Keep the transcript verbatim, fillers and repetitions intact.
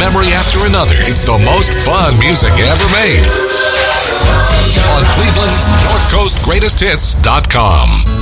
memory after another. It's the most fun music ever made on Cleveland's North Coast Greatest Hits dot com.